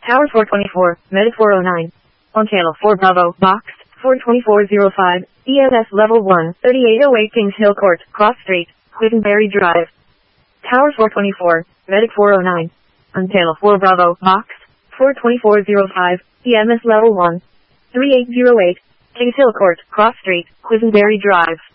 Tower 424, Medic 409. On channel 4 Bravo, box 42405, EMS level 1, 3808 Kings Hill Court, Cross Street, Quittenberry Drive. Tower 424, Medic 409. On channel 4 Bravo, box 42405, EMS level 1, 3808, Kings Hill Court, Cross Street, Quittenberry Drive.